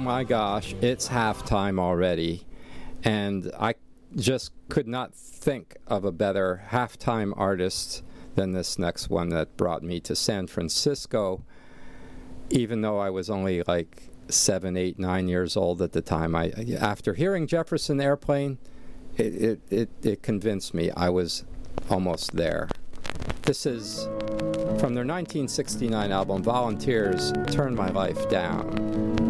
my gosh, it's halftime already. And I just could not think of a better halftime artist than this next one that brought me to San Francisco, even though I was only like 7, 8, 9 years old at the time. After hearing Jefferson Airplane, it convinced me I was almost there. This is from their 1969 album, Volunteers Turn My Life Down.